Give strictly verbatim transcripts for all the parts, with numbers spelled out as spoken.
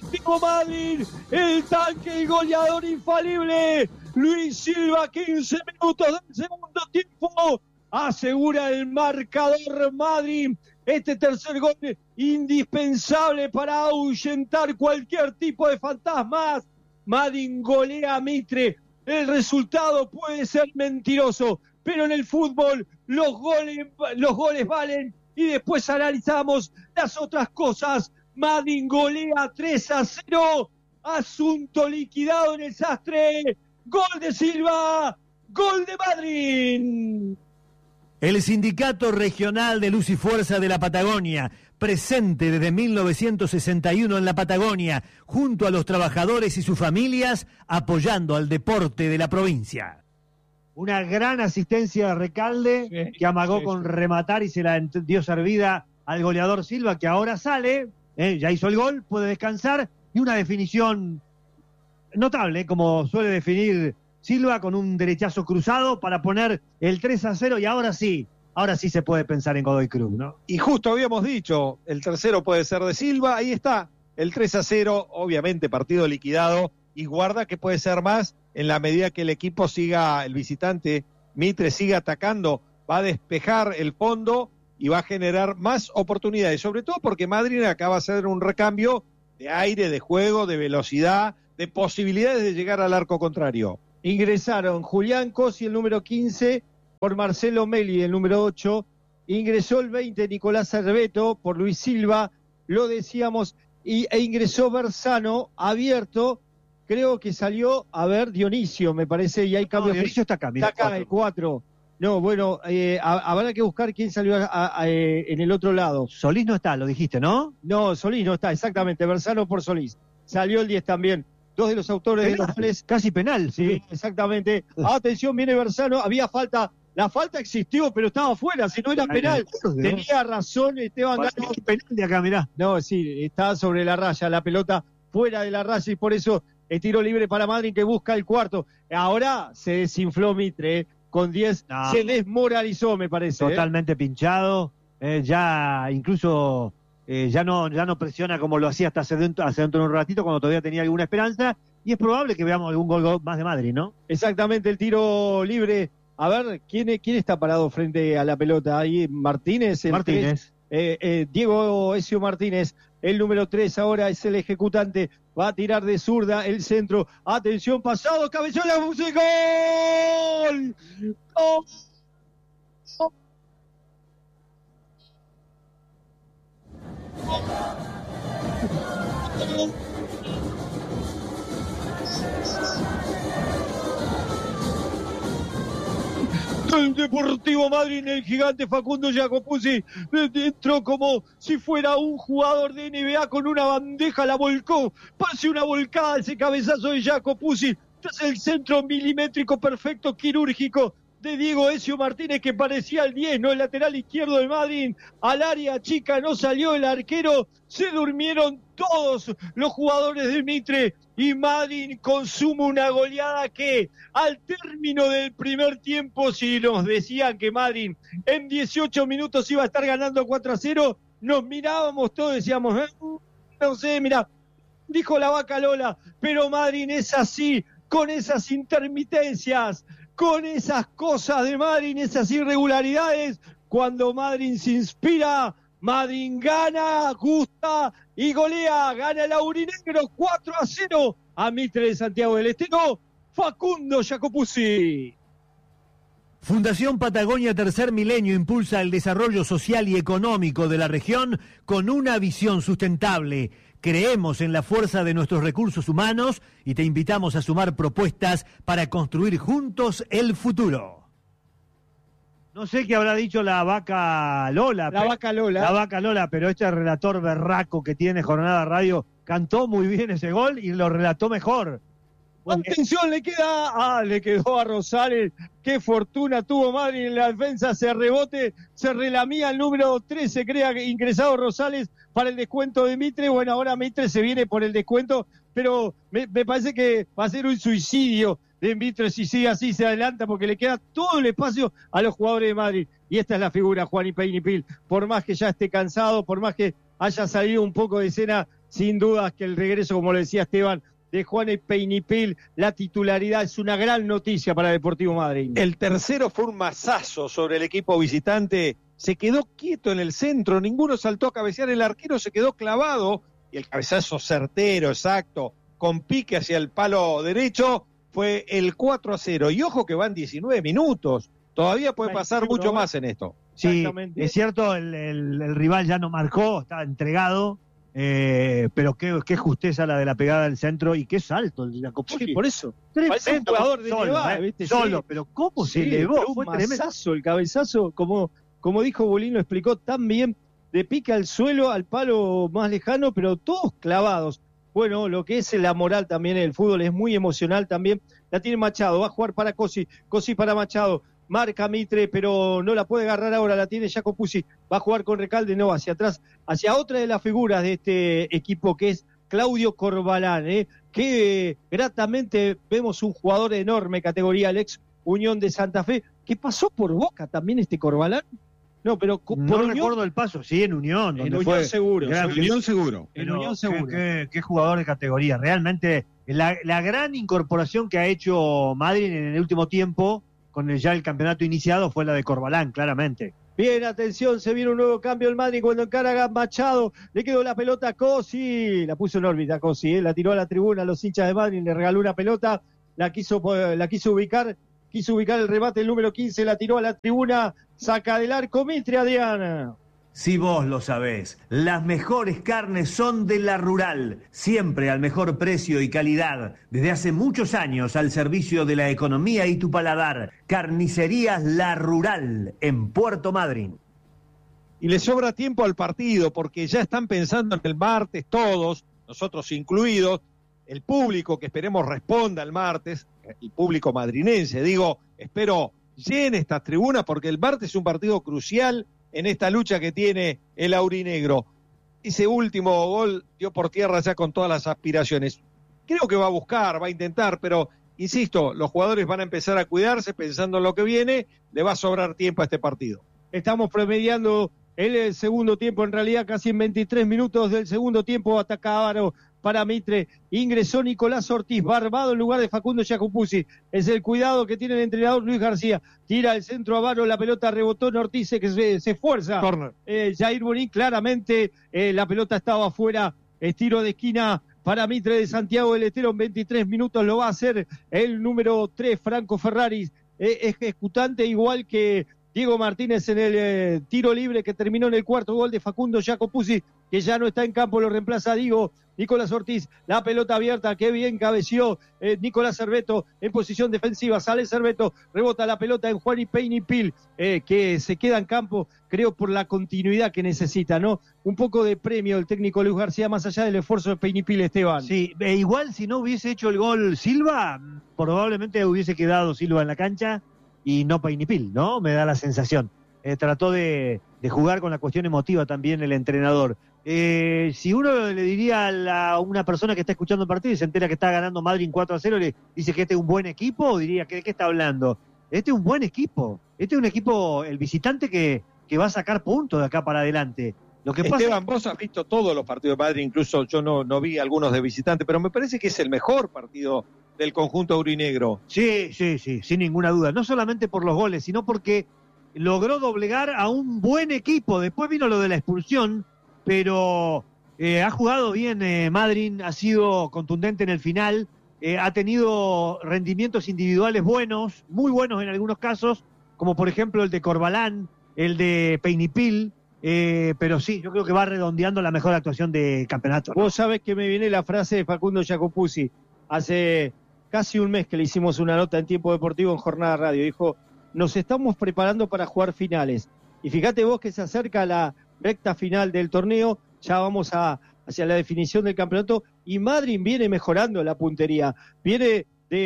Deportivo Madryn, el tanque y goleador infalible, Luis Silva, quince minutos del segundo tiempo, asegura el marcador Madryn. Este tercer gol indispensable para ahuyentar cualquier tipo de fantasmas. Madryn golea a Mitre. El resultado puede ser mentiroso, pero en el fútbol los goles, los goles valen y después analizamos las otras cosas. Madryn golea tres a cero. Asunto liquidado en el sastre. Gol de Silva. Gol de Madryn. El Sindicato Regional de Luz y Fuerza de la Patagonia, presente desde mil novecientos sesenta y uno en la Patagonia, junto a los trabajadores y sus familias, apoyando al deporte de la provincia. Una gran asistencia de Recalde, sí, que amagó sí, con sí. rematar y se la dio servida al goleador Silva, que ahora sale, eh, ya hizo el gol, puede descansar, y una definición notable, como suele definir Silva, con un derechazo cruzado para poner el tres a cero, y ahora sí, ahora sí se puede pensar en Godoy Cruz, ¿no? Y justo habíamos dicho, el tercero puede ser de Silva, ahí está, el tres a cero, obviamente partido liquidado, y guarda que puede ser más en la medida que el equipo siga, el visitante Mitre siga atacando, va a despejar el fondo y va a generar más oportunidades, sobre todo porque Madryn acaba de hacer un recambio de aire, de juego, de velocidad, de posibilidades de llegar al arco contrario. Ingresaron Julián Cosi, el número quince, por Marcelo Meli, el número ocho. Ingresó el veinte, Nicolás Cerveto, por Luis Silva, lo decíamos, y, e ingresó Bersano, abierto. Creo que salió, a ver, Dionisio, me parece, y hay no, cambios. Dionisio está acá, mira, está acá, el cuatro. No, bueno, eh, habrá que buscar quién salió a, a, a, en el otro lado. Solís no está, lo dijiste, ¿no? No, Solís no está, exactamente, Bersano por Solís. Salió el diez también. Dos de los autores penal, de los goles. Casi penal, sí. sí. Exactamente. Atención, viene Bersano, había falta, la falta existió, pero estaba fuera, si no era penal. Tenía razón Esteban Galo. Penal de acá, mirá. No, sí, está sobre la raya, la pelota fuera de la raya, y por eso es tiro libre para Madryn, que busca el cuarto. Ahora se desinfló Mitre, ¿eh? Con diez, no. Se desmoralizó, me parece. Totalmente ¿eh? pinchado, eh, ya incluso... Eh, ya no ya no presiona como lo hacía hasta hace dentro, hace dentro de un ratito, cuando todavía tenía alguna esperanza, y es probable que veamos algún gol, gol más de Madryn, ¿no? Exactamente, el tiro libre. A ver, ¿quién, quién está parado frente a la pelota? Ahí Martínez. El Martínez. Eh, eh, Diego Ezio Martínez, el número tres ahora es el ejecutante, va a tirar de zurda el centro. Atención, pasado, cabezola, gol. ¡Oh! ¡Oh! El Deportivo Madryn, el gigante Facundo Jacopuzzi entró como si fuera un jugador de N B A con una bandeja, la volcó, pase una volcada ese cabezazo de Jacopuzzi, tras el centro milimétrico perfecto, quirúrgico de Diego Ezio Martínez, que parecía el diez, no el lateral izquierdo de Madryn. Al área chica no salió el arquero, se durmieron todos los jugadores de Mitre, y Madryn consume una goleada que al término del primer tiempo, si nos decían que Madryn en dieciocho minutos iba a estar ganando cuatro a cero, nos mirábamos todos y decíamos, eh, no sé, mira, dijo la vaca Lola, pero Madryn es así, con esas intermitencias, con esas cosas de Madryn, esas irregularidades. Cuando Madryn se inspira, Madryn gana, gusta y golea. Gana el aurinegro cuatro a cero a Mitre de Santiago del Estero. Facundo Jacopuzzi. Fundación Patagonia Tercer Milenio impulsa el desarrollo social y económico de la región con una visión sustentable. Creemos en la fuerza de nuestros recursos humanos y te invitamos a sumar propuestas para construir juntos el futuro. No sé qué habrá dicho la vaca Lola. La vaca Lola. La vaca Lola, pero este relator berraco que tiene Jornada Radio cantó muy bien ese gol y lo relató mejor. Bueno, atención, le queda, ah, le quedó a Rosales, qué fortuna tuvo Madryn en la defensa, se rebote, se relamía el número trece, crea que ingresado Rosales para el descuento de Mitre. Bueno, ahora Mitre se viene por el descuento, pero me, me parece que va a ser un suicidio de Mitre si sigue así, se adelanta, porque le queda todo el espacio a los jugadores de Madryn, y esta es la figura, Juan y Peñipil, por más que ya esté cansado, por más que haya salido un poco de escena sin dudas que el regreso, como le decía Esteban, de Juan Peinipil, la titularidad es una gran noticia para Deportivo Madryn. El tercero fue un mazazo sobre el equipo visitante, se quedó quieto en el centro, ninguno saltó a cabecear, el arquero se quedó clavado y el cabezazo certero, exacto, con pique hacia el palo derecho, fue el cuatro a cero. Y ojo que van diecinueve minutos, todavía puede pasar mucho más en esto. Sí, es cierto, el, el, el rival ya no marcó, está entregado, eh, pero qué, qué justeza la de la pegada del centro y qué salto el Jacopuzzi. Sí, por eso. Parece un jugador de solo, Nevada, eh, ¿viste? solo, Sí. pero cómo Sí, se elevó, fue fue un tremendo. mazazo, el cabezazo, como, como dijo Bolín, lo explicó tan bien, de pique al suelo, al palo más lejano, pero todos clavados. Bueno, lo que es la moral también en el fútbol es muy emocional también. La tiene Machado, va a jugar para Cosi, Cosi para Machado, marca Mitre, pero no la puede agarrar ahora, la tiene Jacopuzzi, va a jugar con Recalde, no, hacia atrás, hacia otra de las figuras de este equipo que es Claudio Corbalán, ¿eh? que eh, gratamente vemos un jugador de enorme categoría, el ex Unión de Santa Fe, que pasó por Boca también este Corbalán. No, pero por no Unión, recuerdo el paso, sí, en Unión. en donde Unión fue seguro. gran- sí. Unión seguro. En Pero Unión qué- seguro. Qué, qué jugador de categoría. Realmente, la, la gran incorporación que ha hecho Madrid en el último tiempo, con el, ya el campeonato iniciado, fue la de Corbalán, claramente. Bien, atención, se viene un nuevo cambio el Madrid cuando encara a Machado, le quedó la pelota a Cosi, la puso en órbita Cosi, ¿eh? La tiró a la tribuna a los hinchas de Madrid, le regaló una pelota, la quiso, la quiso ubicar, quiso ubicar el remate el número quince, la tiró a la tribuna, saca del arco Mitre, Adriana. Si vos lo sabés, las mejores carnes son de La Rural, siempre al mejor precio y calidad, desde hace muchos años al servicio de la economía y tu paladar. Carnicerías La Rural, en Puerto Madryn. Y le sobra tiempo al partido porque ya están pensando en el martes todos, nosotros incluidos, el público que esperemos responda el martes, el público madrinense, digo, espero llene estas tribunas porque el martes es un partido crucial en esta lucha que tiene el aurinegro. Ese último gol dio por tierra ya con todas las aspiraciones. Creo que va a buscar, va a intentar, pero insisto, los jugadores van a empezar a cuidarse pensando en lo que viene, le va a sobrar tiempo a este partido. Estamos promediando el segundo tiempo, en realidad casi en veintitrés minutos del segundo tiempo, ataca Ávaro para Mitre, ingresó Nicolás Ortiz, Barbado en lugar de Facundo Jacopuzzi, es el cuidado que tiene el entrenador Luis García, tira el centro a Ávaro, la pelota rebotó en Ortiz, que se, se esfuerza, eh, Jair Bonín, claramente eh, la pelota estaba afuera, estiro de esquina para Mitre de Santiago del Estero, en veintitrés minutos lo va a hacer el número tres, Franco Ferraris, eh, ejecutante igual que Diego Martínez en el eh, tiro libre que terminó en el cuarto gol de Facundo Jacopuzzi, que ya no está en campo, lo reemplaza Diego Nicolás Ortiz, la pelota abierta, qué bien cabeció eh, Nicolás Cerveto en posición defensiva, sale Cerveto, rebota la pelota en Juan y Peinipil, eh, que se queda en campo, creo por la continuidad que necesita, ¿no? Un poco de premio el técnico Luis García, más allá del esfuerzo de Peinipil, Esteban. Sí, e igual si no hubiese hecho el gol Silva, probablemente hubiese quedado Silva en la cancha y no Peinipil, ¿no? Me da la sensación. Eh, trató de, de jugar con la cuestión emotiva también el entrenador. Eh, si uno le diría a, la, a una persona que está escuchando el partido y se entera que está ganando Madrid cuatro a cero, le dice que este es un buen equipo, diría que de qué está hablando. Este es un buen equipo. Este es un equipo, el visitante que, que va a sacar puntos de acá para adelante. Lo que Esteban, pasa... vos has visto todos los partidos de Madrid, incluso yo no, no vi algunos de visitante, pero me parece que es el mejor partido del conjunto aurinegro. Sí, sí, sí, sin ninguna duda. No solamente por los goles, sino porque logró doblegar a un buen equipo. Después vino lo de la expulsión, pero eh, ha jugado bien eh, Madryn, ha sido contundente en el final, eh, ha tenido rendimientos individuales buenos, muy buenos en algunos casos, como por ejemplo el de Corbalán, el de Peinipil, eh, pero sí, yo creo que va redondeando la mejor actuación de campeonato, ¿no? Vos sabés que me viene la frase de Facundo Jacopuzzi, hace casi un mes que le hicimos una nota en Tiempo Deportivo en Jornada Radio, dijo, nos estamos preparando para jugar finales, y fíjate vos que se acerca la recta final del torneo, ya vamos a, hacia la definición del campeonato, y Madryn viene mejorando la puntería, viene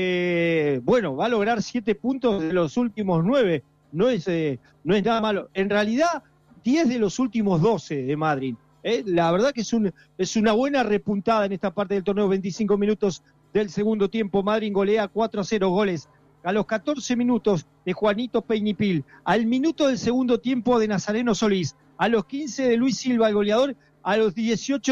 de, bueno, va a lograr siete puntos de los últimos nueve, no es, eh, no es nada malo, en realidad diez de los últimos doce de Madryn, ¿eh? La verdad que es, un, es una buena repuntada en esta parte del torneo, veinticinco minutos del segundo tiempo, Madryn golea cuatro a cero goles, a los catorce minutos de Juanito Peinipil, al minuto del segundo tiempo de Nazareno Solís, a los quince de Luis Silva, el goleador, a los dieciocho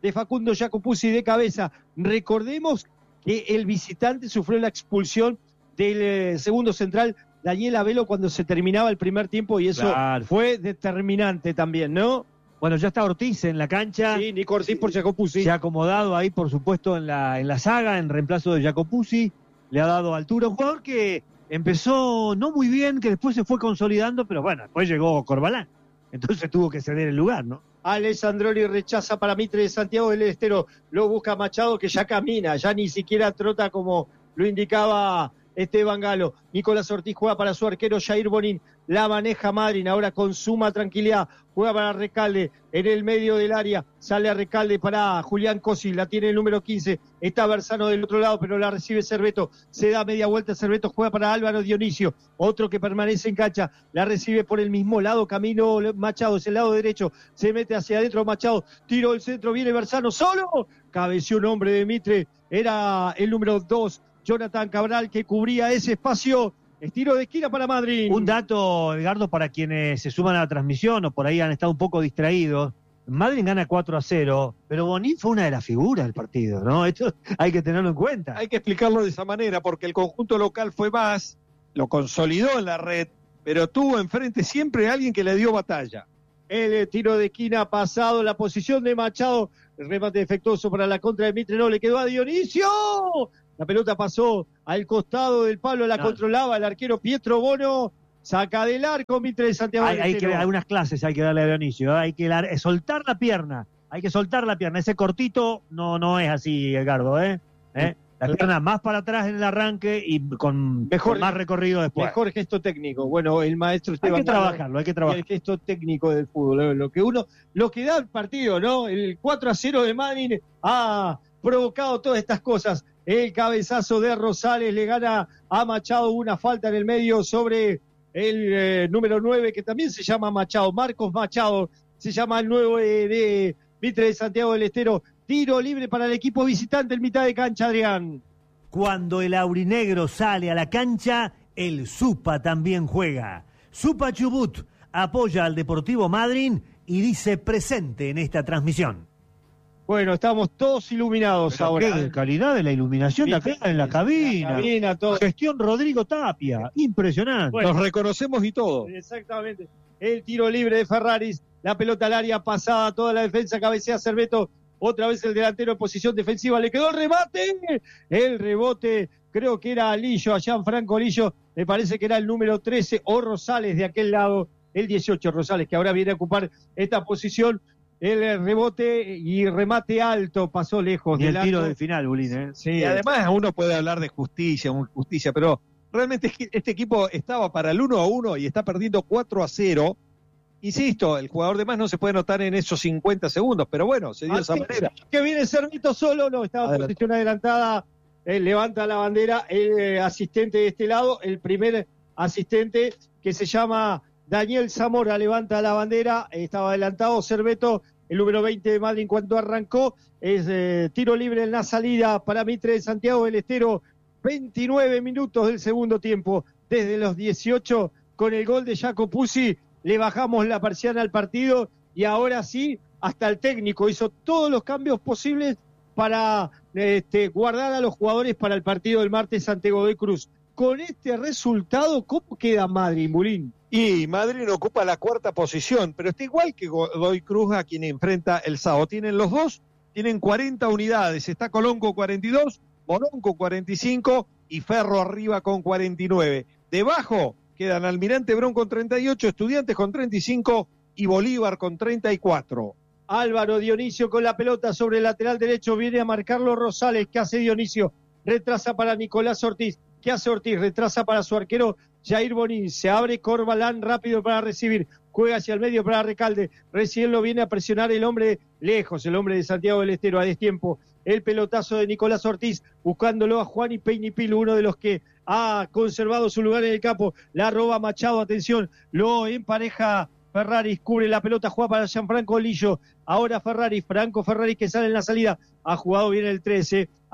de Facundo Jacopuzzi de cabeza. Recordemos que el visitante sufrió la expulsión del eh, segundo central, Daniel Abelo, cuando se terminaba el primer tiempo, y eso claro. fue determinante también, ¿no? Bueno, ya está Ortiz en la cancha. Sí, Nico Ortiz por Jacopuzzi. Se ha acomodado ahí, por supuesto, en la, en la saga, en reemplazo de Jacopuzzi. Le ha dado altura. Un jugador que empezó no muy bien, que después se fue consolidando, pero bueno, después llegó Corbalán. Entonces tuvo que ceder el lugar, ¿no? Alessandroni rechaza para Mitre de Santiago del Estero. Lo busca Machado, que ya camina, ya ni siquiera trota como lo indicaba Esteban Galo. Nicolás Ortiz juega para su arquero Jair Bonín. La maneja Madryn, ahora con suma tranquilidad. Juega para Recalde en el medio del área. Sale a Recalde para Julián Cosi. La tiene el número quince. Está Bersano del otro lado, pero la recibe Cerveto. Se da media vuelta. Cerveto juega para Álvaro Dionisio. Otro que permanece en cancha. La recibe por el mismo lado. Camino Machado. Es el lado derecho. Se mete hacia adentro Machado. Tiro el centro. Viene Bersano solo. Cabeció un hombre de Mitre. Era el número dos. Jonathan Cabral, que cubría ese espacio. Estiro de esquina para Madryn. Un dato, Edgardo, para quienes se suman a la transmisión o por ahí han estado un poco distraídos. Madryn gana cuatro a cero, pero Bonín fue una de las figuras del partido, ¿no? Esto hay que tenerlo en cuenta. Hay que explicarlo de esa manera, porque el conjunto local fue más, lo consolidó en la red, pero tuvo enfrente siempre a alguien que le dio batalla. El tiro de esquina pasado, la posición de Machado, el remate defectuoso para la contra de Mitre, no le quedó a Dionisio. La pelota pasó al costado del palo, la no. controlaba el arquero Pietro Bono, saca del arco Mitre de Santiago. Hay, hay que hay unas clases hay que darle a Dionisio, ¿eh? Hay que dar, soltar la pierna, hay que soltar la pierna. Ese cortito no, no es así, Edgardo, ¿eh? ¿Eh? La pierna más para atrás en el arranque y con, mejor, con más recorrido después. Mejor gesto técnico. Bueno, el maestro Esteban. Hay que trabajarlo, hay que trabajarlo. El gesto técnico del fútbol, lo que uno, lo que da el partido, ¿no? El cuatro a cero de Madryn ha provocado todas estas cosas. El cabezazo de Rosales le gana a Machado, una falta en el medio sobre el eh, número nueve, que también se llama Machado, Marcos Machado, se llama el nuevo eh, de Mitre de Santiago del Estero. Tiro libre para el equipo visitante en mitad de cancha, Adrián. Cuando el aurinegro sale a la cancha, el Supa también juega. Supa Chubut apoya al Deportivo Madryn y dice presente en esta transmisión. Bueno, estamos todos iluminados Pero ahora. Qué calidad de la iluminación de acá en la cabina. La cabina todo. Gestión Rodrigo Tapia. Impresionante. Bueno, nos reconocemos y todo. Exactamente. El tiro libre de Ferraris. La pelota al área pasada. Toda la defensa cabecea Cerveto. Otra vez el delantero en posición defensiva. Le quedó el remate. El rebote. Creo que era Lillo, a Gianfranco Lillo. Me parece que era el número trece. O Rosales de aquel lado. El dieciocho Rosales, que ahora viene a ocupar esta posición. El rebote y remate alto pasó lejos. Y el del tiro arco. del final, Bulín, ¿eh? Sí, y además uno puede hablar de justicia, justicia, pero realmente este equipo estaba para el uno a uno y está perdiendo cuatro a cero. Insisto, el jugador de más no se puede notar en esos cincuenta segundos, pero bueno, se dio de esa manera. Que viene Cervito solo, no, estaba en posición adelantada, él levanta la bandera, el eh, asistente de este lado, el primer asistente que se llama Daniel Zamora levanta la bandera, estaba adelantado Cerveto, el número veinte de Madryn cuando arrancó, es eh, tiro libre en la salida para Mitre de Santiago del Estero, veintinueve minutos del segundo tiempo, desde los dieciocho con el gol de Jacopuzzi, le bajamos la persiana al partido y ahora sí, hasta el técnico hizo todos los cambios posibles para este, guardar a los jugadores para el partido del martes ante Godoy Cruz. Con este resultado, ¿cómo queda Madryn, Bulín? Y Madryn ocupa la cuarta posición, pero está igual que Godoy Cruz a quien enfrenta el sábado. Tienen los dos, tienen cuarenta unidades. Está Colón con cuarenta y dos, Morón con cuarenta y cinco y Ferro arriba con cuarenta y nueve. Debajo quedan Almirante Brown con treinta y ocho, Estudiantes con treinta y cinco y Bolívar con treinta y cuatro. Álvaro Dionisio con la pelota sobre el lateral derecho, viene a marcarlo Rosales. ¿Qué hace Dionisio? Retrasa para Nicolás Ortiz. ¿Qué hace Ortiz? Retrasa para su arquero Jair Bonín. Se abre Corbalán rápido para recibir. Juega hacia el medio para Recalde. Recién lo viene a presionar el hombre lejos, el hombre de Santiago del Estero a destiempo. El pelotazo de Nicolás Ortiz buscándolo a Juan y Peñipilo, uno de los que ha conservado su lugar en el campo. La roba Machado, atención, lo empareja Ferraris, cubre la pelota, juega para Gianfranco Lillo. Ahora Ferraris, Franco Ferraris que sale en la salida. Ha jugado bien el trece.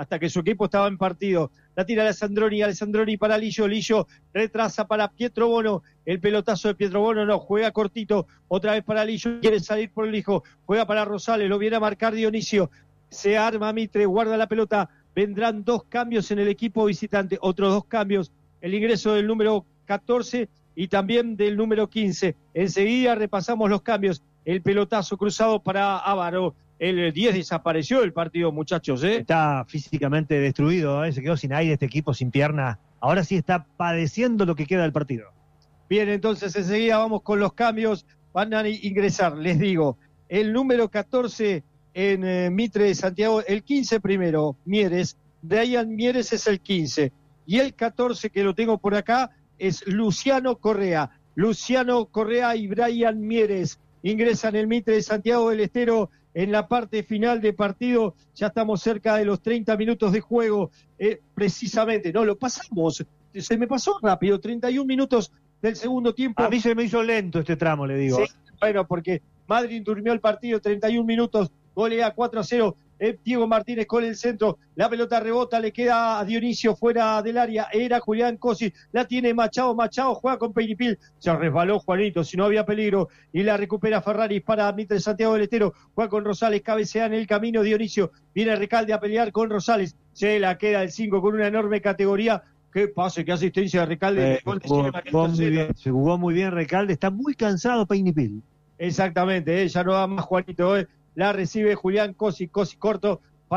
hasta que su equipo estaba en partido. La tira Alessandroni, Alessandroni para Lillo, Lillo retrasa para Pietro Bono, el pelotazo de Pietro Bono no, juega cortito, otra vez para Lillo, quiere salir por el hijo, juega para Rosales, lo viene a marcar Dionisio, se arma Mitre, guarda la pelota, vendrán dos cambios en el equipo visitante, otros dos cambios, el ingreso del número catorce y también del número quince. Enseguida repasamos los cambios, el pelotazo cruzado para Ávaro. El diez desapareció del partido, muchachos, ¿eh? Está físicamente destruido, ¿eh? Se quedó sin aire este equipo, sin pierna. Ahora sí está padeciendo lo que queda del partido. Bien, entonces enseguida vamos con los cambios. Van a ingresar, les digo, el número catorce en eh, Mitre de Santiago, el quince primero, Mieres. Brian Mieres es el quince. Y el catorce, que lo tengo por acá, es Luciano Correa. Luciano Correa y Brian Mieres ingresan el Mitre de Santiago del Estero en la parte final de partido. Ya estamos cerca de los treinta minutos de juego, eh, precisamente, no, lo pasamos, se me pasó rápido, treinta y un minutos del segundo tiempo. A mí se me hizo lento este tramo, le digo. Sí, bueno, porque Madrid durmió el partido, treinta y un minutos, golea cuatro a cero, eh, Diego Martínez con el centro, la pelota rebota, le queda a Dionisio fuera del área, era Julián Cosi, la tiene Machado, Machado juega con Peiripil, se resbaló Juanito, si no había peligro, y la recupera Ferrari para Mitre Santiago del Estero, juega con Rosales, cabecea en el camino Dionisio, viene Recalde a pelear con Rosales, se la queda el cinco con una enorme categoría. Qué pase, qué asistencia de Recalde. Eh, jugó, jugó muy bien, se jugó muy bien Recalde, está muy cansado Peiripil. Exactamente, eh, ya no va más Juanito, eh. La recibe Julián Cosi, Cosi corto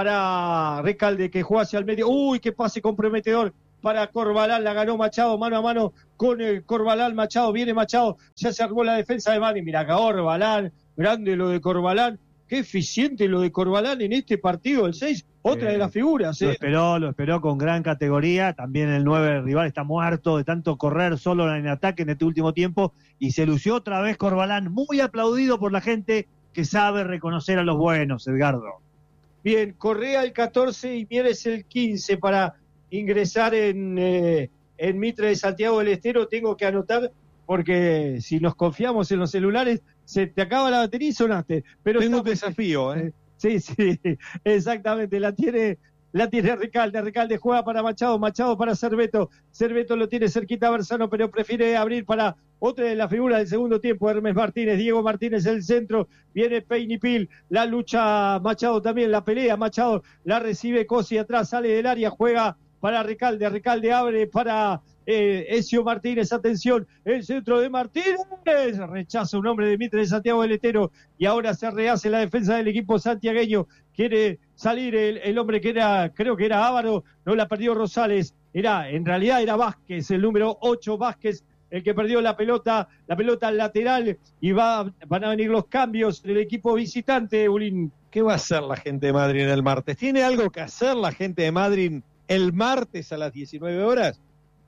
para Recalde que juega hacia el medio. Uy, qué pase comprometedor para Corbalán, la ganó Machado mano a mano con el Corbalán. Machado, viene Machado, ya se armó la defensa de Madrid. Mira, Corbalán, grande lo de Corbalán, qué eficiente lo de Corbalán en este partido, el seis, otra eh, de las figuras. Eh. Lo esperó, lo esperó con gran categoría, también el nueve rival está muerto de tanto correr solo en ataque en este último tiempo y se lució otra vez Corbalán, muy aplaudido por la gente que sabe reconocer a los buenos, Edgardo. Bien, Correa el catorce y Mieres el quince para ingresar en, eh, en Mitre de Santiago del Estero. Tengo que anotar porque si nos confiamos en los celulares, se te acaba la batería y sonaste. Pero tengo está... un desafío, ¿eh? Sí, sí, exactamente, la tiene... La tiene Recalde, Recalde juega para Machado, Machado para Cerveto, Cerveto lo tiene cerquita a Bersano, pero prefiere abrir para otra de las figuras del segundo tiempo, Hermes Martínez, Diego Martínez el centro, viene Peñipil, la lucha Machado también, la pelea Machado, la recibe Cosi atrás, sale del área, juega para Recalde, Recalde abre para eh, Ezio Martínez, atención, el centro de Martínez, rechaza un hombre de Mitre de Santiago del Estero y ahora se rehace la defensa del equipo santiagueño, quiere salir el, el hombre que era, creo que era Ávaro, no la perdió Rosales, era, en realidad era Vázquez, el número ocho Vázquez, el que perdió la pelota, la pelota lateral, y va, van a venir los cambios del equipo visitante, Bulín. ¿Qué va a hacer la gente de Madrid el martes? ¿Tiene algo que hacer la gente de Madrid el martes a las diecinueve horas?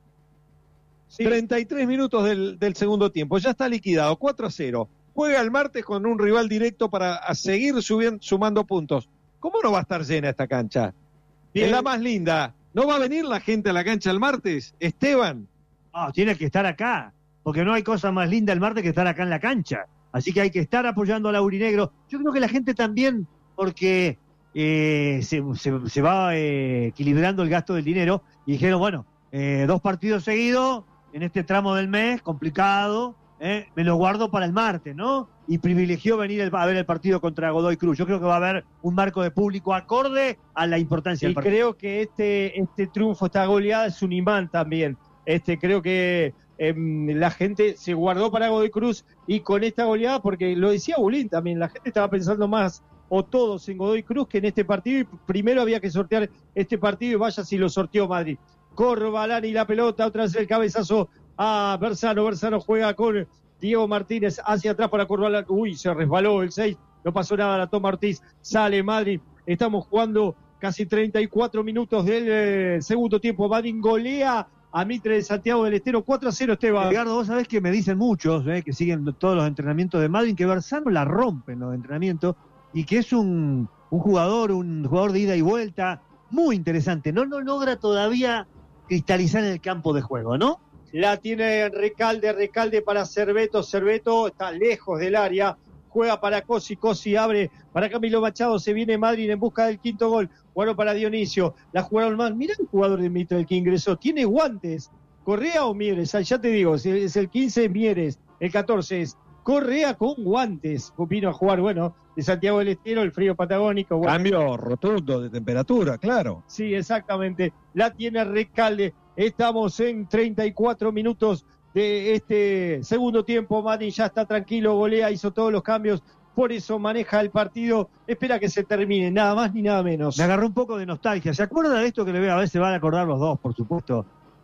Sí. treinta y tres minutos del, del segundo tiempo, ya está liquidado, cuatro a cero. Juega el martes con un rival directo para a seguir subiendo, sumando puntos. ¿Cómo no va a estar llena esta cancha? Bien. Es la más linda. ¿No va a venir la gente a la cancha el martes, Esteban? No, tiene que estar acá, porque no hay cosa más linda el martes que estar acá en la cancha. Así que hay que estar apoyando al aurinegro. Yo creo que la gente también, porque eh, se, se, se va eh, equilibrando el gasto del dinero, y dijeron, bueno, eh, dos partidos seguidos en este tramo del mes, complicado, eh, me lo guardo para el martes, ¿no? Y privilegió venir el, a ver el partido contra Godoy Cruz. Yo creo que va a haber un marco de público acorde a la importancia y del partido. Y creo que este, este triunfo, esta goleada es un imán también. Este, creo que eh, la gente se guardó para Godoy Cruz y con esta goleada, porque lo decía Bulín también, la gente estaba pensando más o todos en Godoy Cruz que en este partido, y primero había que sortear este partido y vaya si lo sorteó Madrid. Corbalán y la pelota, otra vez el cabezazo a Bersano, Bersano juega con Diego Martínez hacia atrás para Corbalán, uy, se resbaló el seis, no pasó nada, la toma Ortiz, sale Madrid, estamos jugando casi treinta y cuatro minutos del eh, segundo tiempo, Madrid golea a Mitre de Santiago del Estero, cuatro a cero, Esteban. Edgardo, vos sabés que me dicen muchos, eh, que siguen todos los entrenamientos de Madrid, que Bersano la rompe en los entrenamientos, y que es un, un jugador, un jugador de ida y vuelta, muy interesante, no, no logra todavía cristalizar en el campo de juego, ¿no? La tiene Recalde, Recalde para Cerveto, Cerveto está lejos del área, juega para Cosi, Cosi abre para Camilo Machado, se viene Madrid en busca del quinto gol, jugaron para Dionisio, la jugaron más. Mirá el jugador de Mitre el que ingresó, tiene guantes. ¿Correa o Mieres? Ah, ya te digo, es el quince Mieres, el catorce es Correa con guantes. Vino a jugar, bueno, de Santiago del Estero, el frío patagónico. Bueno. Cambio rotundo de temperatura, claro. Sí, exactamente. La tiene Recalde. Estamos en treinta y cuatro minutos de este segundo tiempo. Mani ya está tranquilo, golea, hizo todos los cambios. Por eso maneja el partido, espera que se termine, nada más ni nada menos. Me agarró un poco de nostalgia. ¿Se acuerda de esto que le veo? A ver, se van a acordar los dos, por supuesto.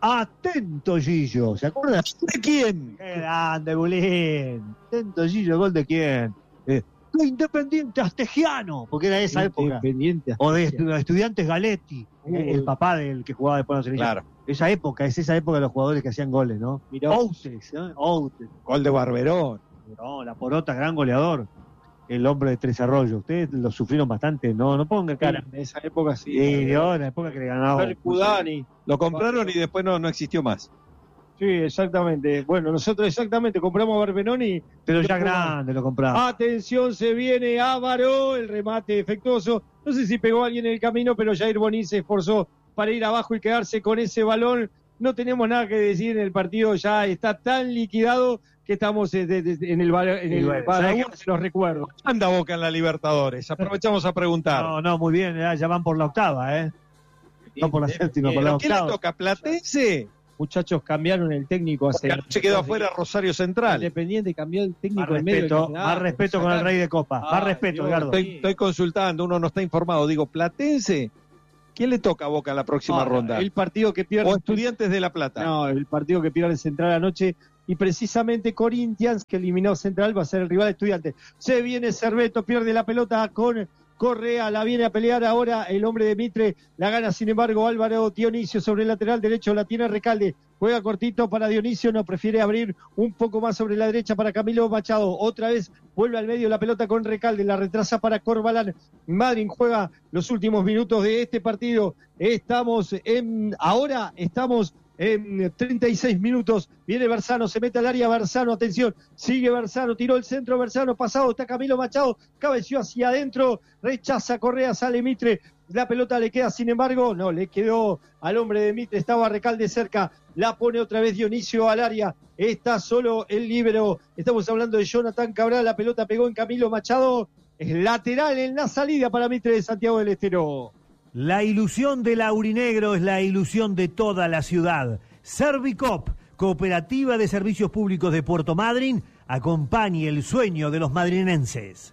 Atento, Gillo. ¿Se acuerda? ¿De quién? ¡Qué grande, Bulín! Atento, Gillo, ¿gol de quién? Eh, Independiente Astegiano, porque era esa época. Independiente O de estu- Estudiantes Galetti, uh, el papá del que jugaba después en la selección. Claro. Esa época, es esa época de los jugadores que hacían goles, ¿no? Mirá. Outes, ¿eh? Outes. Gol de Barberón. No, la Porota, gran goleador. El hombre de Tres Arroyos. Ustedes lo sufrieron bastante, no, no pongan cara. En esa época sí. Sí, de ahora, la época que le ganaba. Percudani. Lo compraron y después no, no existió más. Sí, exactamente. Bueno, nosotros exactamente compramos a Barbenoni. Pero ya grande lo compraba. Atención, se viene Ávaro, el remate defectuoso. No sé si pegó a alguien en el camino, pero Jair Bonín se esforzó para ir abajo y quedarse con ese balón. No tenemos nada que decir en el partido, ya está tan liquidado que estamos en el, en el, en el bueno, Badalona, se los recuerdo. Anda Boca en la Libertadores. Aprovechamos a preguntar. No, no, muy bien, ya, ya van por la octava, ¿eh? No por la séptima, por la ¿Quién le octava. toca? ¿Platense? Muchachos, cambiaron el técnico hace... Se quedó afuera Rosario Central. Independiente cambió el Más técnico en medio. respeto, del más campeonato. respeto con el Rey de Copa. Ah, Más respeto, Dios, Edgardo. Estoy, estoy consultando, uno no está informado. Digo, ¿Platense? ¿Quién le toca a Boca en la próxima Ah, ronda? El partido que pierde... ¿O Estudiantes de La Plata? No, el partido que pierde Central anoche y precisamente Corinthians, que eliminó Central, va a ser el rival de Estudiantes. Se viene Cerveto, pierde la pelota con Correa, la viene a pelear ahora el hombre de Mitre, la gana sin embargo Álvaro Dionisio sobre el lateral derecho, la tiene Recalde, juega cortito para Dionisio, no prefiere abrir un poco más sobre la derecha para Camilo Machado, otra vez vuelve al medio la pelota con Recalde, la retrasa para Corbalán, Madryn juega los últimos minutos de este partido, estamos en, ahora estamos en treinta y seis minutos, viene Bersano, se mete al área Bersano, atención, sigue Bersano, tiró el centro, Bersano pasado, está Camilo Machado, cabeció hacia adentro, rechaza Correa, sale Mitre, la pelota le queda, sin embargo, no, le quedó al hombre de Mitre, estaba Recalde cerca, la pone otra vez Dionisio al área, está solo el líbero, estamos hablando de Jonathan Cabral, la pelota pegó en Camilo Machado, es lateral en la salida para Mitre de Santiago del Estero. La ilusión del aurinegro es la ilusión de toda la ciudad. Servicop, Cooperativa de Servicios Públicos de Puerto Madryn, acompañe el sueño de los madrinenses.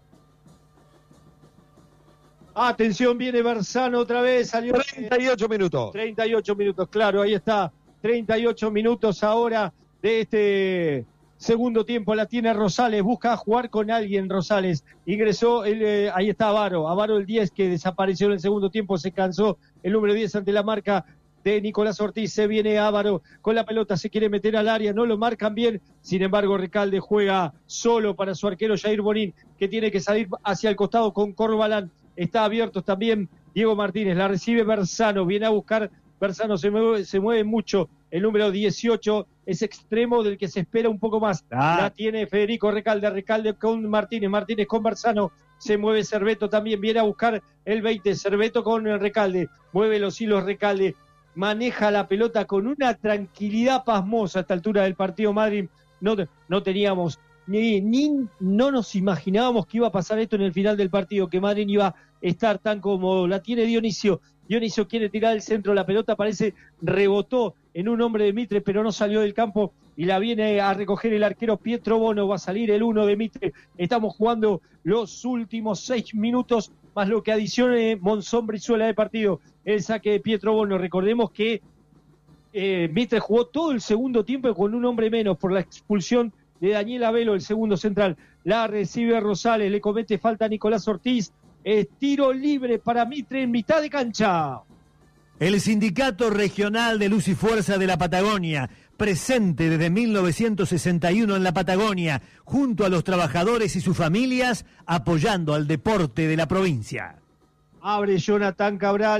Atención, viene Bersano otra vez, salió... treinta y ocho minutos. treinta y ocho minutos, claro, ahí está. treinta y ocho minutos ahora de este segundo tiempo. La tiene Rosales, busca jugar con alguien Rosales. Ingresó, el, eh, ahí está Avaro, Avaro el diez que desapareció en el segundo tiempo, se cansó el número diez ante la marca de Nicolás Ortiz. Se viene Avaro con la pelota, se quiere meter al área, no lo marcan bien. Sin embargo, Recalde juega solo para su arquero Jair Bonín, que tiene que salir hacia el costado con Corbalán. Está abierto también Diego Martínez, la recibe Bersano, viene a buscar, Bersano se mueve, se mueve mucho, el número dieciocho es extremo del que se espera un poco más, Ah. la tiene Federico Recalde, Recalde con Martínez, Martínez con Bersano, se mueve Cerveto también, viene a buscar el veinte, Cerveto con el Recalde, mueve los hilos Recalde, maneja la pelota con una tranquilidad pasmosa a esta altura del partido. Madryn, no, no teníamos Ni, ni no nos imaginábamos que iba a pasar esto en el final del partido, que Madryn iba a estar tan cómodo. La tiene Dionisio, Dionisio quiere tirar el centro, la pelota parece rebotó en un hombre de Mitre, pero no salió del campo y la viene a recoger el arquero Pietro Bono, va a salir el uno de Mitre. Estamos jugando los últimos seis minutos, más lo que adicione Monzón Brizuela de partido. El saque de Pietro Bono, recordemos que eh, Mitre jugó todo el segundo tiempo con un hombre menos por la expulsión de Daniel Abelo, el segundo central. La recibe Rosales, le comete falta a Nicolás Ortiz. Es tiro libre para Mitre en mitad de cancha. El Sindicato Regional de Luz y Fuerza de la Patagonia, presente desde mil novecientos sesenta y uno en la Patagonia, junto a los trabajadores y sus familias, apoyando al deporte de la provincia. Abre Jonathan Cabral,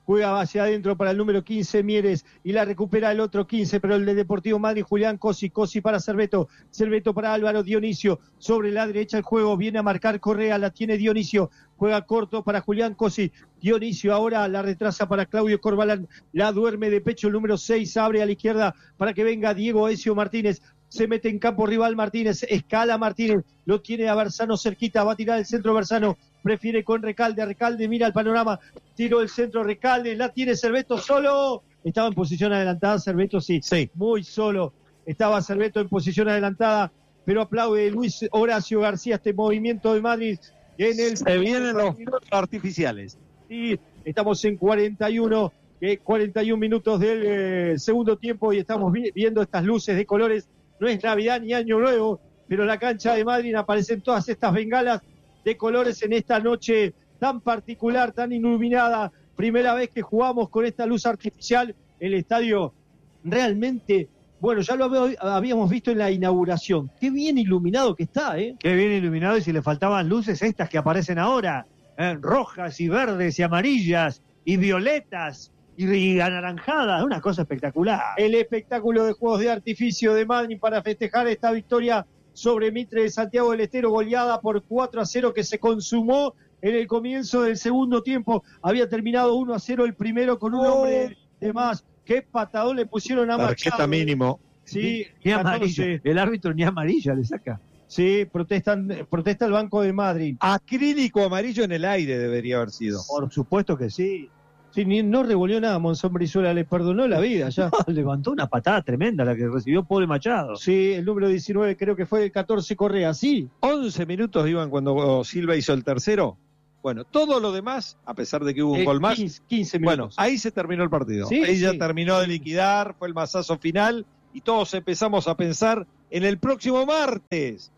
juega hacia adentro para el número quince, Mieres, y la recupera el otro quince, pero el de Deportivo Madrid, Julián Cosi, Cosi para Cerveto, Cerveto para Álvaro Dionisio, sobre la derecha el juego, viene a marcar Correa, la tiene Dionisio, juega corto para Julián Cosi, Dionisio ahora la retrasa para Claudio Corbalán, la duerme de pecho el número seis, abre a la izquierda para que venga Diego Ezio Martínez, se mete en campo rival Martínez, escala Martínez, lo tiene a Berzano cerquita, va a tirar el centro Berzano, prefiere con Recalde, Recalde mira el panorama, tiró el centro Recalde, la tiene Cerveto solo, estaba en posición adelantada Cerveto, sí, sí, muy solo, estaba Cerveto en posición adelantada, pero aplaude Luis Horacio García este movimiento de Madrid en el... Se vienen los minutos artificiales. Sí, estamos en cuarenta y uno, eh, cuarenta y uno minutos del eh, segundo tiempo y estamos vi- viendo estas luces de colores. No es Navidad ni Año Nuevo, pero en la cancha de Madrid aparecen todas estas bengalas de colores en esta noche tan particular, tan iluminada. Primera vez que jugamos con esta luz artificial. El estadio realmente, bueno, ya lo habíamos visto en la inauguración. Qué bien iluminado que está, ¿eh? Qué bien iluminado, y si le faltaban luces estas que aparecen ahora, ¿eh? Rojas y verdes y amarillas y violetas y anaranjada, una cosa espectacular. El espectáculo de juegos de artificio de Madrid para festejar esta victoria sobre Mitre de Santiago del Estero, goleada por cuatro a cero que se consumó en el comienzo del segundo tiempo. Había terminado uno a cero el primero con un Oh. hombre de más. Qué patadón le pusieron a Tarjeta Machado. mínimo. Sí, Ni catorce. amarilla. El árbitro ni amarilla le saca. Sí, protestan, protesta el Banco de Madrid. Acrílico amarillo en el aire debería haber sido. Por supuesto que sí. Sí, ni, no revolvió nada, Monzón Brizuela le perdonó la vida ya. Levantó una patada tremenda la que recibió pobre Machado. Sí, el número diecinueve creo que fue el catorce Correa, sí. once minutos iban cuando Silva hizo el tercero. Bueno, todo lo demás, a pesar de que hubo un Eh, gol más, quince, quince bueno, minutos. ahí se terminó el partido. Sí, ahí ya sí. terminó de liquidar, fue el mazazo final y todos empezamos a pensar en el próximo martes.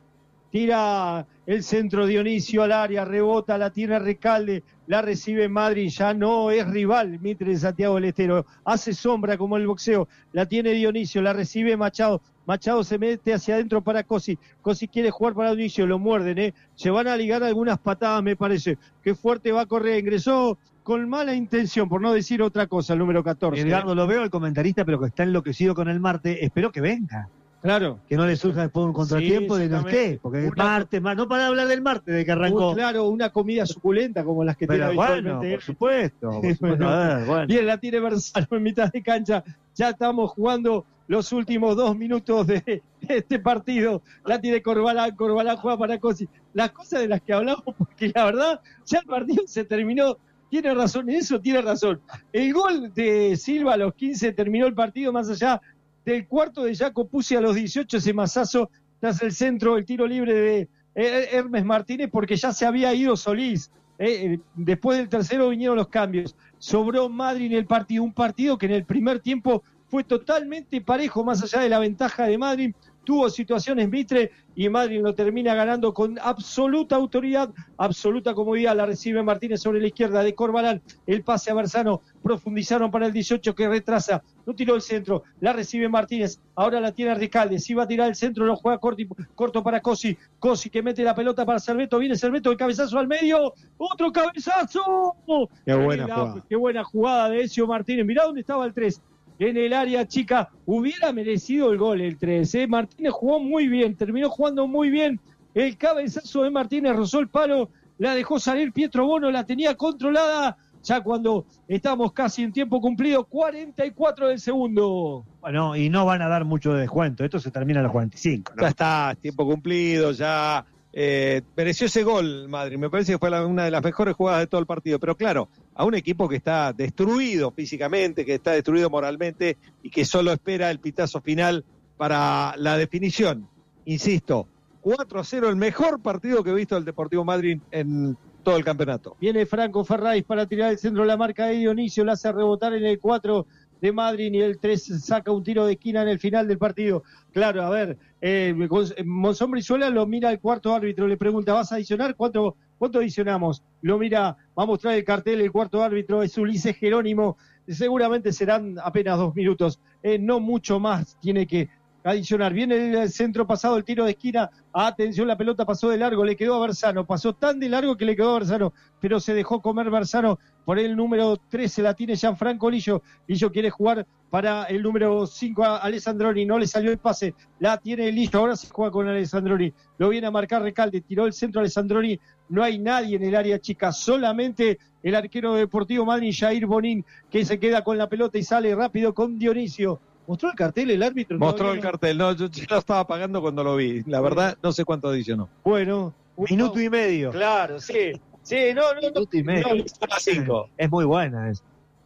Tira el centro Dionisio al área, rebota, la tiene Recalde, la recibe Madrid, ya no es rival Mitre de Santiago del Estero, hace sombra como el boxeo, la tiene Dionisio, la recibe Machado, Machado se mete hacia adentro para Cosi, Cosi quiere jugar para Dionisio, lo muerden, ¿eh? Se van a ligar algunas patadas me parece, qué fuerte va a correr, ingresó con mala intención, por no decir otra cosa, el número catorce. Edgardo, lo veo, el comentarista, pero que está enloquecido con el Marte, espero que venga. Claro. Que no le surja después un contratiempo Sí, de no exactamente. esté, porque el Una- martes, más, no para hablar del martes de que arrancó. Uh, claro, una comida suculenta como las que Pero tiene bueno, habitualmente. por supuesto. Por supuesto. Bueno. A ver, bueno. Bien, la tiene Berzano en mitad de cancha. Ya estamos jugando los últimos dos minutos de este partido. La tiene Corbalán, Corbalán juega para Cosi. Las cosas de las que hablamos, porque la verdad, ya el partido se terminó. Tiene razón en eso, tiene razón. El gol de Silva a los quince terminó el partido, más allá del cuarto de Jaco Puzzi a los dieciocho, ese mazazo tras el centro, el tiro libre de Hermes Martínez, porque ya se había ido Solís. Eh, después del tercero vinieron los cambios. Sobró Madrid en el partido, un partido que en el primer tiempo fue totalmente parejo, más allá de la ventaja de Madrid. Tuvo situaciones Mitre y Madrid lo termina ganando con absoluta autoridad, absoluta comodidad. La recibe Martínez sobre la izquierda de Corbalán. El pase a Berzano. Profundizaron para el dieciocho que retrasa. No tiró el centro. La recibe Martínez. Ahora la tiene Recalde. Si va a tirar el centro, lo juega corto, corto para Cosi. Cosi que mete la pelota para Cerveto. Viene Cerveto. El cabezazo al medio. ¡Otro cabezazo! Qué buena Qué jugada. Qué buena jugada de Ezio Martínez. Mirá dónde estaba el tres. En el área chica, hubiera merecido el gol el tres, ¿eh? Martínez jugó muy bien, terminó jugando muy bien, el cabezazo de Martínez rozó el palo, la dejó salir Pietro Bono, la tenía controlada, ya cuando estamos casi en tiempo cumplido, cuarenta y cuatro del segundo. Bueno, y no van a dar mucho de descuento, esto se termina a los cuarenta y cinco, ¿no? Ya está, tiempo cumplido, ya eh, mereció ese gol Madrid, me parece que fue la, una de las mejores jugadas de todo el partido, pero claro, a un equipo que está destruido físicamente, que está destruido moralmente y que solo espera el pitazo final para la definición. Insisto, cuatro a cero, el mejor partido que he visto del Deportivo Madrid en todo el campeonato. Viene Franco Ferraris para tirar el centro, la marca de Dionisio, la hace rebotar en el cuatro de Madrid y el tres saca un tiro de esquina en el final del partido. Claro, a ver, eh, Monzón Brizuela lo mira al cuarto árbitro, le pregunta, ¿vas a adicionar? ¿Cuánto, cuánto adicionamos? Lo mira, va a mostrar el cartel, el cuarto árbitro es Ulises Jerónimo, seguramente serán apenas dos minutos, eh, no mucho más tiene que adicionar. Viene el centro pasado, el tiro de esquina, atención, la pelota pasó de largo, le quedó a Berzano, pasó tan de largo que le quedó a Berzano, pero se dejó comer Berzano por el número trece la tiene Gianfranco Lillo. Lillo quiere jugar para el número cinco a Alessandroni, no le salió el pase, la tiene Lillo, ahora se juega con Alessandroni, lo viene a marcar Recalde, tiró el centro Alessandroni, no hay nadie en el área chica, solamente el arquero de Deportivo Madryn, Jair Bonín, que se queda con la pelota y sale rápido con Dionisio. ¿Mostró el cartel el árbitro? Mostró el no... cartel, no, yo, yo lo estaba pagando cuando lo vi, la verdad no sé cuánto dice, no. Bueno, minuto no. y medio. Claro, sí. Sí, no, no, minuto y medio. No, no, cinco. Es muy buena es.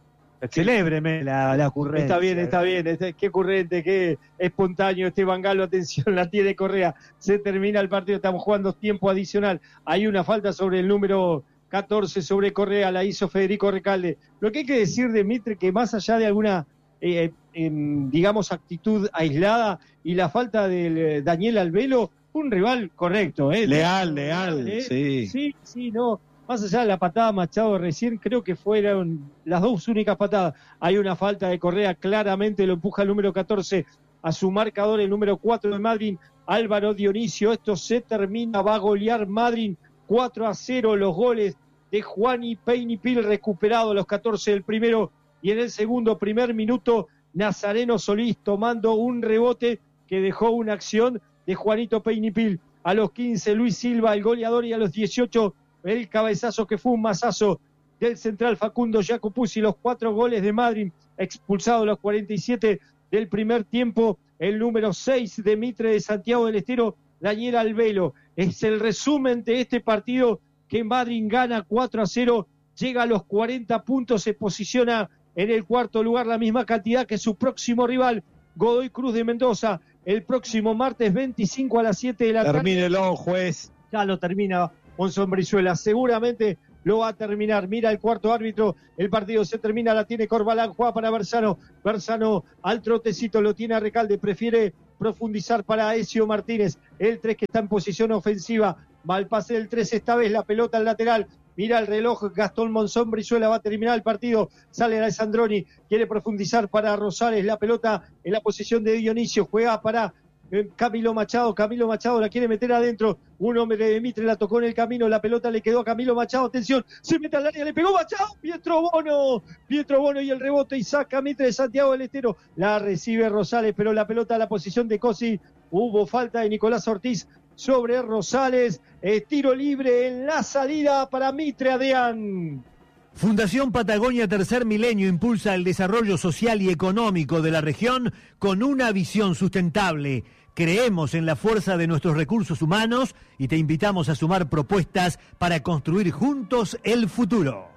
Celébreme la, la ocurrencia. Está bien, está bien. Está, qué ocurrente, qué espontáneo Esteban Galo. Atención, la tiene Correa. Se termina el partido. Estamos jugando tiempo adicional. Hay una falta sobre el número catorce, sobre Correa. La hizo Federico Recalde. Lo que hay que decir de Mitre, que más allá de alguna, eh, eh, digamos, actitud aislada y la falta de Daniel Albelo, un rival correcto. ¿eh? Leal, leal. ¿eh? Sí, sí, sí, no. Más allá de la patada Machado recién, creo que fueron las dos únicas patadas. Hay una falta de Correa, claramente lo empuja el número catorce a su marcador, el número cuatro de Madryn, Álvaro Dionisio. Esto se termina, va a golear Madryn cuatro a cero. Los goles de Juani Peynipil recuperado, los catorce del primero, y en el segundo, primer minuto, Nazareno Solís tomando un rebote que dejó una acción de Juanito Peynipil. A los quince, Luis Silva, el goleador, y a los dieciocho, el cabezazo que fue un mazazo del central Facundo Jacopuzzi. Los cuatro goles de Madryn, expulsado a los cuarenta y siete del primer tiempo, el número seis de Mitre de Santiago del Estero, Daniel Albelo. Es el resumen de este partido, que Madryn gana cuatro a cero, llega a los cuarenta puntos, se posiciona en el cuarto lugar, la misma cantidad que su próximo rival, Godoy Cruz de Mendoza, el próximo martes veinticinco a las siete de la tarde. Termínelo, juez. Ya lo termina Monzón Brizuela, seguramente lo va a terminar. Mira el cuarto árbitro, el partido se termina, la tiene Corbalán, juega para Berzano, Berzano al trotecito, lo tiene a Recalde, prefiere profundizar para Ezio Martínez, el tres que está en posición ofensiva, mal pase del tres, esta vez la pelota al lateral, mira el reloj, Gastón Monzón Brizuela va a terminar el partido, sale Alessandroni, quiere profundizar para Rosales, la pelota en la posición de Dionisio, juega para Camilo Machado, Camilo Machado la quiere meter adentro, un hombre de Mitre la tocó en el camino, la pelota le quedó a Camilo Machado, atención, se mete al área, le pegó Machado, Pietro Bono, Pietro Bono y el rebote y saca Mitre de Santiago del Estero, la recibe Rosales, pero la pelota a la posición de Cosi, hubo falta de Nicolás Ortiz sobre Rosales, eh, tiro libre en la salida para Mitre, Adrián. Fundación Patagonia Tercer Milenio impulsa el desarrollo social y económico de la región con una visión sustentable. Creemos en la fuerza de nuestros recursos humanos y te invitamos a sumar propuestas para construir juntos el futuro.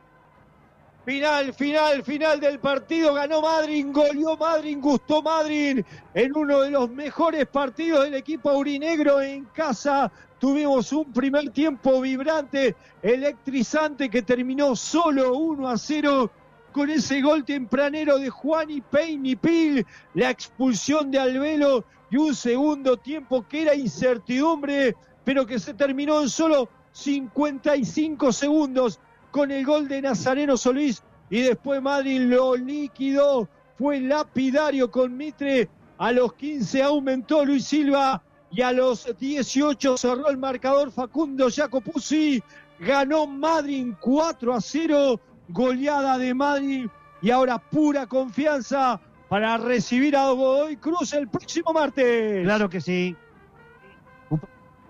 Final, final, final del partido, ganó Madryn, goleó Madryn, gustó Madryn en uno de los mejores partidos del equipo aurinegro en casa. Tuvimos un primer tiempo vibrante, electrizante, que terminó solo uno a cero con ese gol tempranero de Juani Peynipil, la expulsión de Albelo y un segundo tiempo que era incertidumbre, pero que se terminó en solo cincuenta y cinco segundos con el gol de Nazareno Solís, y después Madryn lo liquidó, fue lapidario con Mitre. A los quince aumentó Luis Silva y a los dieciocho cerró el marcador Facundo Jacopuzzi. Ganó Madryn cuatro a cero, goleada de Madryn, y ahora pura confianza para recibir a Godoy Cruz el próximo martes. Claro que sí. Un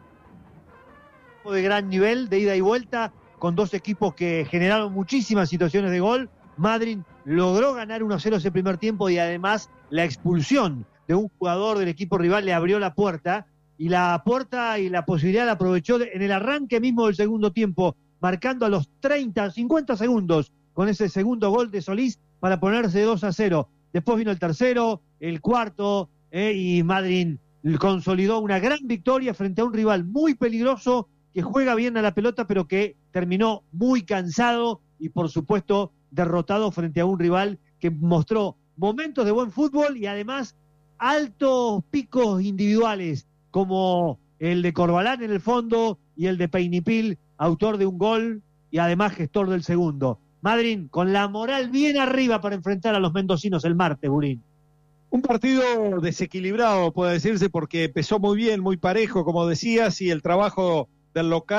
de gran nivel, de ida y vuelta, con dos equipos que generaron muchísimas situaciones de gol. Madryn logró ganar uno a cero ese primer tiempo, y además la expulsión de un jugador del equipo rival le abrió la puerta, y la puerta y la posibilidad la aprovechó en el arranque mismo del segundo tiempo, marcando a los treinta, cincuenta segundos con ese segundo gol de Solís para ponerse dos a cero. Después vino el tercero, el cuarto, eh, y Madryn consolidó una gran victoria frente a un rival muy peligroso, que juega bien a la pelota, pero que terminó muy cansado y, por supuesto, derrotado frente a un rival que mostró momentos de buen fútbol y además altos picos individuales, como el de Corbalán en el fondo y el de Peynipil, autor de un gol y además gestor del segundo. Madryn con la moral bien arriba para enfrentar a los mendocinos el martes, Burín. Un partido desequilibrado, puede decirse, porque empezó muy bien, muy parejo, como decías, y el trabajo del local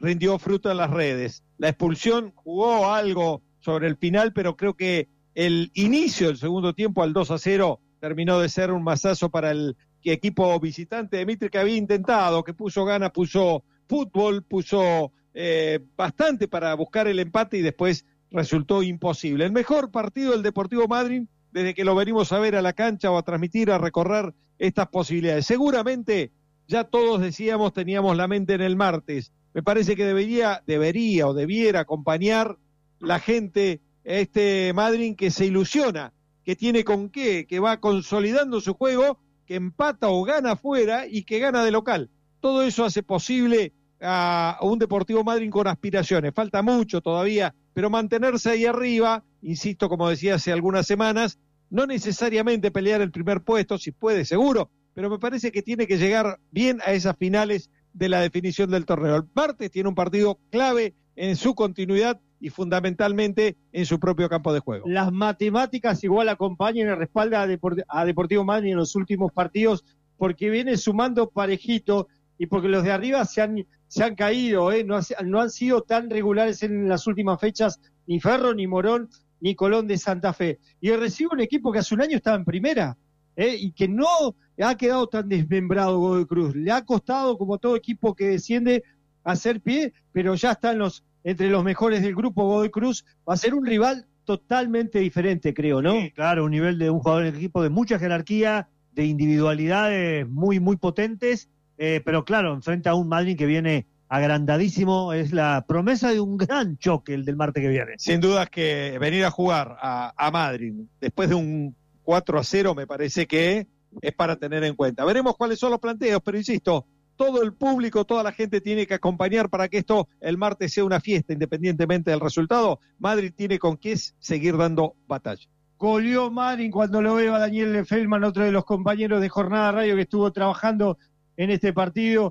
rindió fruto en las redes. La expulsión jugó algo sobre el final, pero creo que el inicio del segundo tiempo al dos a cero terminó de ser un masazo para el equipo visitante de Mitre, que había intentado, que puso ganas, puso fútbol, puso eh, bastante para buscar el empate y después resultó imposible. El mejor partido del Deportivo Madryn desde que lo venimos a ver a la cancha o a transmitir, a recorrer estas posibilidades. Seguramente ya todos decíamos, teníamos la mente en el martes. Me parece que debería, debería o debiera acompañar la gente a este Madryn que se ilusiona, que tiene con qué, que va consolidando su juego, que empata o gana afuera y que gana de local. Todo eso hace posible a un Deportivo Madryn con aspiraciones. Falta mucho todavía, pero mantenerse ahí arriba, insisto, como decía hace algunas semanas, no necesariamente pelear el primer puesto, si puede, seguro, pero me parece que tiene que llegar bien a esas finales de la definición del torneo. El martes tiene un partido clave en su continuidad y fundamentalmente en su propio campo de juego. Las matemáticas igual acompañan y respaldan a, Deport- a Deportivo Madryn en los últimos partidos, porque viene sumando parejito y porque los de arriba se han, se han caído, ¿eh? no, ha, no han sido tan regulares en las últimas fechas, ni Ferro, ni Morón, ni Colón de Santa Fe. Y recibe un equipo que hace un año estaba en primera, ¿eh? y que no ha quedado tan desmembrado Godoy Cruz. Le ha costado, como todo equipo que desciende, hacer pie, pero ya están los entre los mejores del grupo. Godoy Cruz va a ser un rival totalmente diferente, creo, ¿no? Sí, claro, un nivel de un jugador del equipo de mucha jerarquía, de individualidades muy, muy potentes, eh, pero claro, enfrenta a un Madryn que viene agrandadísimo. Es la promesa de un gran choque el del martes que viene. Sin duda que venir a jugar a, a Madryn después de un cuatro a cero me parece que es para tener en cuenta. Veremos cuáles son los planteos, pero insisto, todo el público, toda la gente tiene que acompañar para que esto el martes sea una fiesta, independientemente del resultado. Madryn tiene con qué seguir dando batalla. Goleó Madryn cuando lo veo a Daniel Feldman, otro de los compañeros de Jornada Radio que estuvo trabajando en este partido.